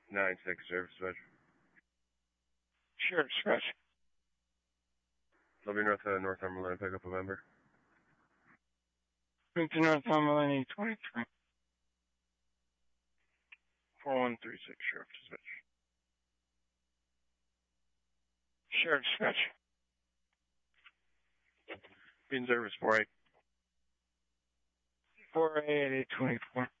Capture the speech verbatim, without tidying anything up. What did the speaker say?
nine six Service Dispatch. Sheriff Dispatch. W North, uh, Northumberland, pick up a member. Into Northumberland, eight twenty-three. four one three six, Sheriff Dispatch. Sheriff Dispatch. Being service four eight. four eight, eight twenty-four.